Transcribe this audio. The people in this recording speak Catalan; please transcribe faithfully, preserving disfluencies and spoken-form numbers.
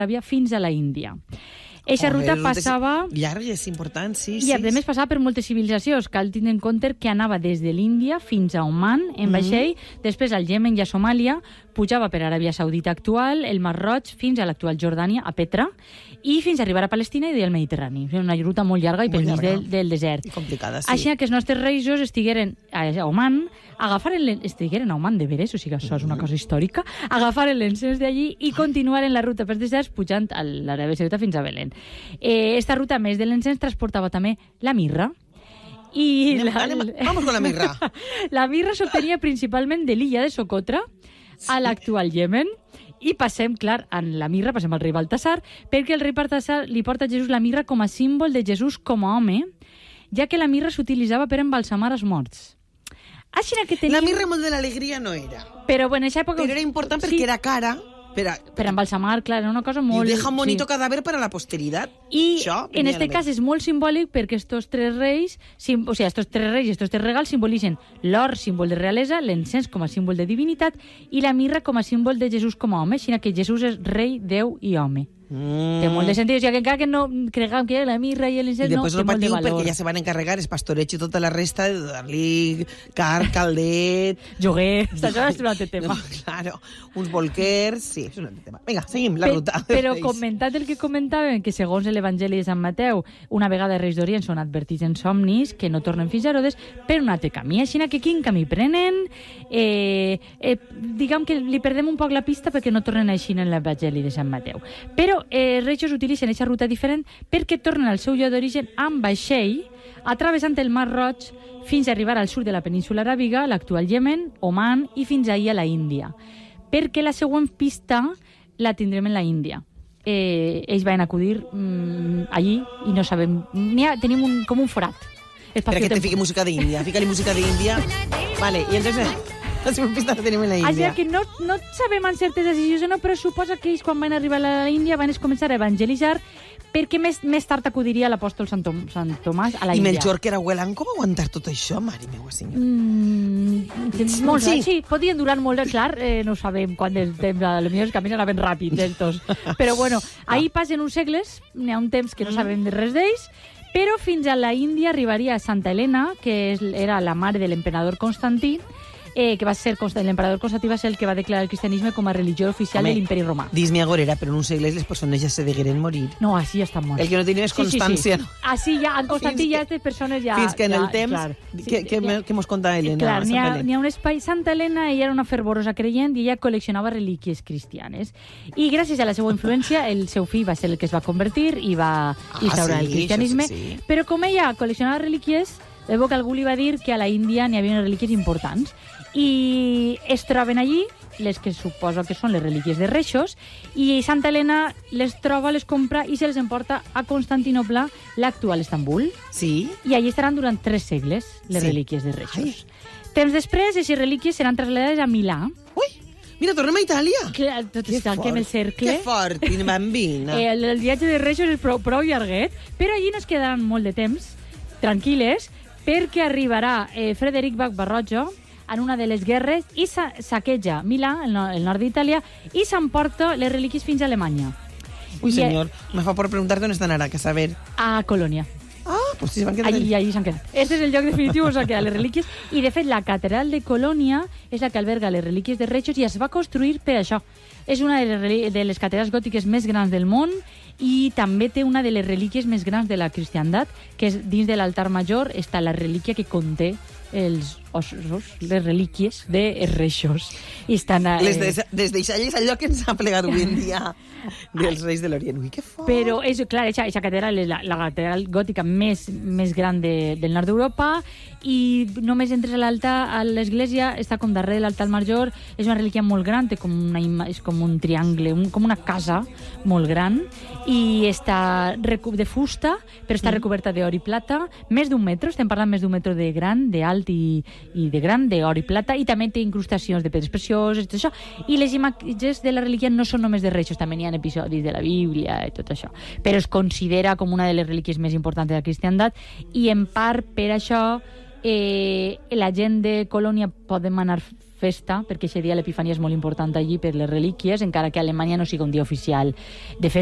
Aràbia fins a la Índia. Eixa Oh, ruta és- passava... Llarg i és important, sí, I sí. a més passava per moltes civilitzacions. Cal tindre en compte que anava des de l'Índia fins a Oman, en vaixell, després al Iemen i a Somàlia, pujava per Aràbia Saudita actual, el Mar Roig, fins a l'actual Jordània, a Petra, i fins a arribar a Palestina i del Mediterrani. És una ruta molt llarga i Molt pel mig llarga. del, del desert. I complicada, sí. Així que els nostres reis estigueren a Oman, agafaren l'en- estigueren a Oman de veres, o sigui, això és una cosa històrica, agafaren l'encens d'allí i continuaren la ruta pels deserts pujant a l'Aràbia Saudita fins a Belén. Eh, esta ruta, a més de l'encens, transportava també la mirra. I Anem, la, anem, vamos con la mirra. la mirra s'obtenia principalment de l'illa de Socotra, a l'actual Iemen, i passem, clar, en la mirra, passem al rei Baltasar, perquè el rei Baltasar li porta a Jesús la mirra com a símbol de Jesús com a home, ja que la mirra s'utilitzava per embalsamar els morts. Així que tenia... La mirra molt de l'alegria no era. Però, bueno, en aquesta època... Però era important perquè sí, era cara. Per, a, per embalsamar, clar, era una cosa y molt... deja un bonito sí. cadáver para la posteridad. I Això en venia este a la cas és molt simbòlic perquè estos tres reis, sim, o sigui, estos tres reis i estos tres regals simbolitzen l'or, símbol de realesa, l'encens com a símbol de divinitat i la mirra com a símbol de Jesús com a home, així que Jesús és rei, Déu i home. Mm. Té molt de sentit, o sigui, que encara que no creguem que la mirra i I l'encens, no, després té no molt de patiu valor. perquè ja se van encarregar els pastoreig i tota la resta de dar-li car, caldet... Joguer, això és un altre tema. No, claro, uns bolquers... Sí, és un altre tema. Vinga, seguim la Pe- ruta. Però comentat el que comentàvem, que segons l'Evangeli de Sant Mateu, una vegada els reis d'Orient són advertits en somnis que no tornen fins a Herodes per un altre camí. Així que quin camí prenen? Eh, eh, diguem que li perdem un poc la pista perquè no tornen així en l'Evangeli de Sant Mateu. Però eh, els reis utilitzen aquesta ruta diferent perquè tornen al seu lloc d'origen amb vaixell, atravessant el Mar Roig fins a arribar al sud de la península aràbiga, l'actual Iemen, Oman i fins ahir a la Índia. Perquè la següent pista la tindrem en la Índia. Eh, ells van acudir mm, allí i no sabem... Ha, tenim un, com un forat. Espera que te fiqui música d'Índia. Fica-li música d'Índia. Vale, i entonces... La següent pista la tenim en la Índia. Així que no, no sabem amb certesa si és o no, però suposa que ells quan van arribar a la Índia van començar a evangelitzar perquè més, més tard acudiria l'apòstol Sant, Tom, Sant Tomàs a la I Índia. Melchor, que era huelan, com va aguantar tot això, mare meva senyor? Mm, molt, sí. sí, podien durar molt, clar, eh, no sabem quant de temps, potser els camins anaven ràpids, estos. Però bueno, ahir passen uns segles, n'hi ha un temps que no sabem de res d'ells, però fins a la Índia arribaria Santa Helena, que és, era la mare de l'emperador Constantí, eh, que va ser l'emperador Constantí va ser el que va declarar el cristianisme com a religió oficial Home, de l'imperi romà. Dis-me agora, però en uns segles les persones ja se degueren morir. No, així ja estan morts. El que no tenia és constància. Sí, sí, sí. Així ja, en Constantí Fins ja que- aquestes persones ja... Fins que en ja, el temps... clar. que, que, ja- que mos conta Helena? Clar, n'hi ha, Santa Helena? n'hi ha un espai... Santa Helena, ella era una fervorosa creient i ella col·leccionava relíquies cristianes. I gràcies a la seva influència, el seu fill va ser el que es va convertir i va instaurar sí, el cristianisme. això sí, sí. Però com ella col·leccionava relíquies, veu que algú li va dir que a la Índia n'hi havia unes relíquies importants. I es troben allí les que suposo que són les relíquies de Reixos, i Santa Helena les troba, les compra i se les emporta a Constantinople, l'actual Estambul. Sí? I allí estaran durant tres segles, les Sí. relíquies de Reixos. Temps després, aquestes relíquies seran traslladades a Milà. Ui, mira, tornem a Itàlia. Que, tot està aquí en el cercle. Que fort, bambina. Eh, el, el viatge de Reixos és prou, prou llarguet, però allí no es quedaran molt de temps, tranquil·les, perquè arribarà eh, Frederic Barbaroja en una de les guerres i sa saqueja Milà, el, no, el nord d'Itàlia, i s'emporta les relíquies fins a Alemanya. Ui, I, senyor, me fa por preguntar-te on estan ara, que saber. A Colònia. Ah, pues sí, se van quedar... Allí, allí s'han quedat. Este és el lloc definitiu on s'han quedat les relíquies. I, de fet, la catedral de Colònia és la que alberga les relíquies de Reixos i es va construir per això. És una de les, reli- de les catedrals gòtiques més grans del món i també té una de les relíquies més grans de la cristiandat, que és dins de l'altar major està la relíquia que conté els ossos, les relíquies de Reixos. I estan... Eh, Les des, des deixalles allò que ens ha plegat avui en dia dels reis de l'Orient. Ui, que fort. Però, és, clar, aquesta catedral és la, la catedral gòtica més, més gran de, del nord d'Europa i només entres a l'alta, a l'església, està com darrere de l'altar major, és una relíquia molt gran, té com una, ima- és com un triangle, un, com una casa molt gran, i està recu- de fusta, però està recoberta d'or i plata, més d'un metre, estem parlant més d'un metre de gran, d'alt i, i de gran, d'or i plata, i també té incrustacions de pedres precioses, tot això, i les imatges de la relíquia no són només de Reixos, també n'hi ha episodis de la Bíblia i tot això, però es considera com una de les relíquies més importants de la cristiandat, i en part per això eh, la gent de Colònia podem anar festa, perquè aquest dia l'Epifania és molt important allí per les relíquies, encara que a Alemanya no sigui un dia oficial de festa.